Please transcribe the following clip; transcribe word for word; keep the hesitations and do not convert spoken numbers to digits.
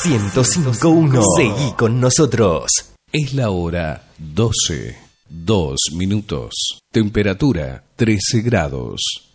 ciento cinco punto uno. Seguí con nosotros. Es la hora doce, dos minutos. Temperatura trece grados.